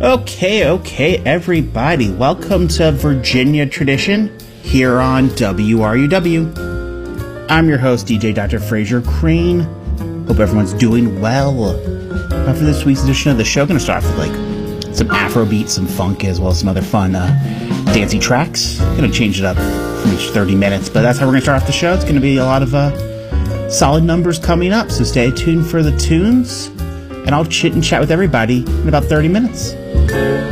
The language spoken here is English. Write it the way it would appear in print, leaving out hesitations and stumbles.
Okay, everybody. Welcome to Virginia Tradition here on WRUW. I'm your host, DJ Dr. Fraser Crane. Hope everyone's doing well. For this week's edition of the show, going to start off with some Afrobeat, some funk, as well as some other fun dancey tracks. Going to change it up from each 30 minutes, but that's how we're going to start off the show. It's going to be a lot of solid numbers coming up, so stay tuned for the tunes, and I'll chit and chat with everybody in about 30 minutes.